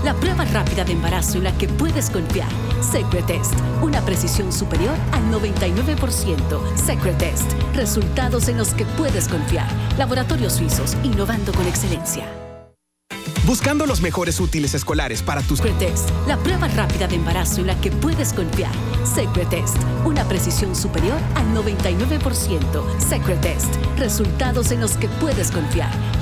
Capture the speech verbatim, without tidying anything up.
la prueba rápida de embarazo en la que puedes confiar. Secretest, una precisión superior al noventa y nueve por ciento. Secretest, resultados en los que puedes confiar. Laboratorios Suizos, innovando con excelencia. Buscando los mejores útiles escolares para tus... Secretest, la prueba rápida de embarazo en la que puedes confiar. Secretest, una precisión superior al noventa y nueve por ciento. Secretest, resultados en los que puedes confiar.